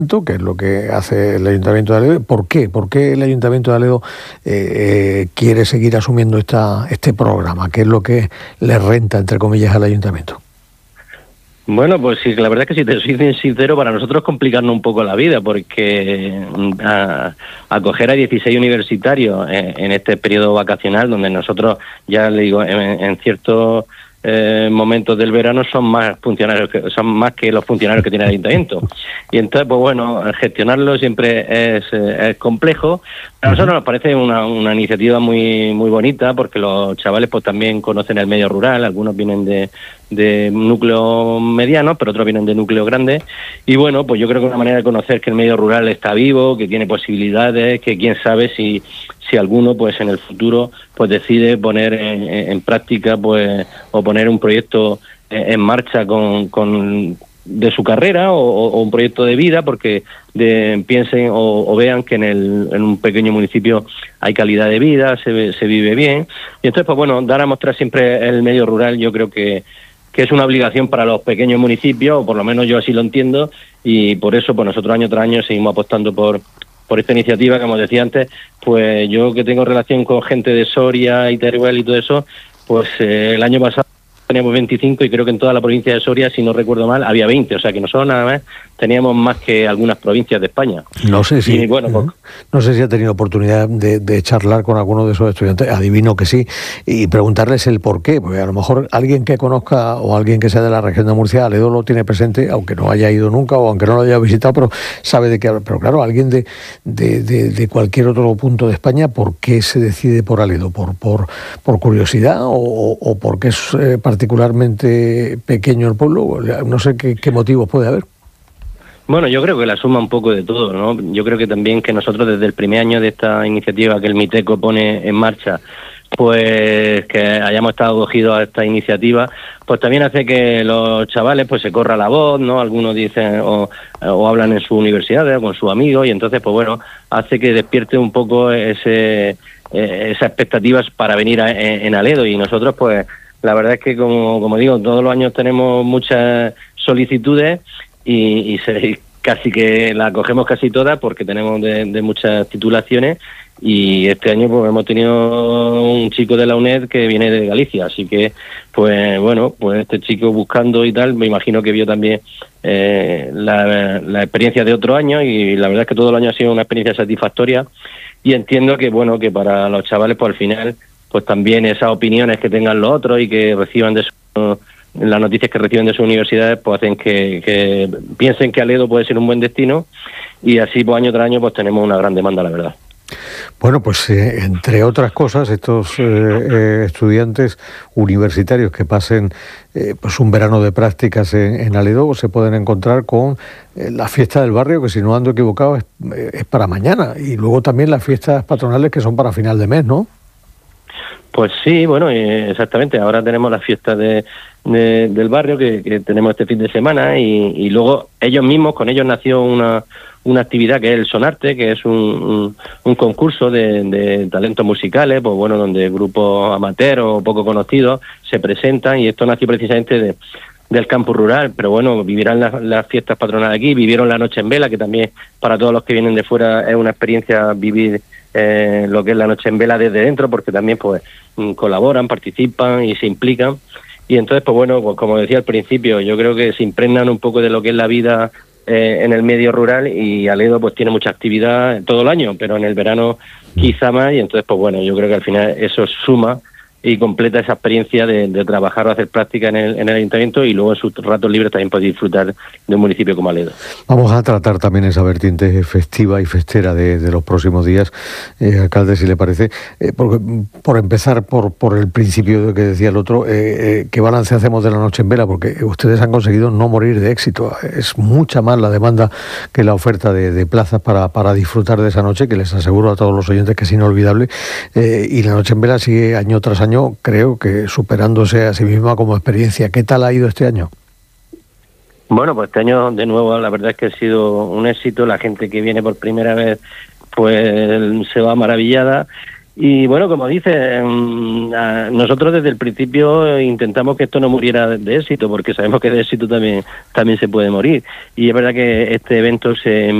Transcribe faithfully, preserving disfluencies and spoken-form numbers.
que es lo que hace el Ayuntamiento de Aledo. ¿Por qué? ¿Por qué el Ayuntamiento de Aledo eh, eh, quiere seguir asumiendo esta, este programa? ¿Qué es lo que le renta, entre comillas, al Ayuntamiento? Bueno, pues sí, la verdad es que si te soy bien sincero, para nosotros es complicarnos un poco la vida, porque a, acoger a dieciséis universitarios en, en este periodo vacacional, donde nosotros, ya le digo, en, en ciertos eh, momentos del verano son más funcionarios que, son más que los funcionarios que tiene el Ayuntamiento. Y entonces, pues bueno, gestionarlo siempre es, es complejo. A nosotros nos parece una, una iniciativa muy muy bonita, porque los chavales pues también conocen el medio rural, algunos vienen de, de núcleos medianos, pero otros vienen de núcleos grandes. Y bueno, pues yo creo que es una manera de conocer que el medio rural está vivo, que tiene posibilidades, que quién sabe si si alguno pues en el futuro pues decide poner en, en práctica pues o poner un proyecto en marcha con, con de su carrera o, o un proyecto de vida, porque de, piensen o, o vean que en, el, en un pequeño municipio hay calidad de vida, se, se vive bien. Y entonces, pues bueno, dar a mostrar siempre el medio rural, yo creo que, que es una obligación para los pequeños municipios, o por lo menos yo así lo entiendo, y por eso pues nosotros año tras año seguimos apostando por por esta iniciativa, como decía antes. Pues yo, que tengo relación con gente de Soria y Teruel y todo eso, pues eh, el año pasado teníamos veinticinco y creo que en toda la provincia de Soria, si no recuerdo mal, había veinte, o sea que nosotros nada más teníamos más que algunas provincias de España. No sé si, y, bueno, pues, no sé si ha tenido oportunidad de, de charlar con alguno de esos estudiantes, adivino que sí, y preguntarles el por qué, porque a lo mejor alguien que conozca o alguien que sea de la región de Murcia, Aledo lo tiene presente, aunque no haya ido nunca o aunque no lo haya visitado, pero sabe de qué habla. Pero claro, alguien de, de, de, de cualquier otro punto de España, ¿por qué se decide por Aledo? ¿Por, por, por curiosidad o, o porque es eh, particularmente pequeño el pueblo? No sé qué, qué motivos puede haber. Bueno, yo creo que la suma un poco de todo, ¿no? Yo creo que también que nosotros desde el primer año de esta iniciativa que el Miteco pone en marcha, pues que hayamos estado acogidos a esta iniciativa, pues también hace que los chavales pues se corra la voz, ¿no? Algunos dicen o, o hablan en sus universidades o con sus amigos, y entonces pues bueno, hace que despierte un poco ese eh, esas expectativas para venir a, en, en Aledo. Y nosotros pues la verdad es que como, como digo, todos los años tenemos muchas solicitudes y, y se, casi que la cogemos casi todas, porque tenemos de, de muchas titulaciones. Y este año pues hemos tenido un chico de la UNED que viene de Galicia, así que pues bueno, pues este chico buscando y tal, me imagino que vio también eh, la, la experiencia de otro año, y la verdad es que todo el año ha sido una experiencia satisfactoria. Y entiendo que bueno, que para los chavales pues al final pues también esas opiniones que tengan los otros y que reciban de su, las noticias que reciben de sus universidades pues hacen que, que piensen que Aledo puede ser un buen destino, y así pues año tras año pues tenemos una gran demanda, la verdad. Bueno, pues eh, entre otras cosas, estos eh, eh, estudiantes universitarios que pasen eh, pues un verano de prácticas en, en Aledo se pueden encontrar con eh, la fiesta del barrio, que si no ando equivocado es, es para mañana, y luego también las fiestas patronales que son para final de mes, ¿no? Pues sí, bueno, exactamente. Ahora tenemos las fiestas de, de, del barrio que, que tenemos este fin de semana, y, y luego ellos mismos, con ellos nació una, una actividad que es el Sonarte, que es un, un, un concurso de, de talentos musicales, pues bueno, donde grupos amateurs o poco conocidos se presentan, y esto nació precisamente de, del campus rural. Pero bueno, vivirán las, las fiestas patronales aquí, vivieron la noche en vela, que también para todos los que vienen de fuera es una experiencia vivir Eh, lo que es la noche en vela desde dentro, porque también pues colaboran, participan y se implican. Y entonces pues bueno, pues como decía al principio, yo creo que se impregnan un poco de lo que es la vida eh, en el medio rural, y Aledo pues tiene mucha actividad todo el año, pero en el verano quizá más, y entonces pues bueno, yo creo que al final eso suma y completa esa experiencia de, de trabajar o hacer práctica en el, en el ayuntamiento, y luego en sus ratos libres también puede disfrutar de un municipio como Aledo. Vamos a tratar también esa vertiente festiva y festera de, de los próximos días, eh, alcalde, si le parece. Eh, porque, por empezar por, por el principio de que decía el otro, eh, eh, ¿qué balance hacemos de la noche en vela? Porque ustedes han conseguido no morir de éxito. Es mucha más la demanda que la oferta de, de plazas para, para disfrutar de esa noche, que les aseguro a todos los oyentes que es inolvidable. Eh, y la noche en vela sigue año tras año, creo que superándose a sí misma como experiencia. ¿Qué tal ha ido este año? Bueno, pues este año de nuevo la verdad es que ha sido un éxito. La gente que viene por primera vez pues se va maravillada, Y bueno, como dice, nosotros desde el principio intentamos que esto no muriera de éxito, porque sabemos que de éxito también también se puede morir. Y es verdad que este evento se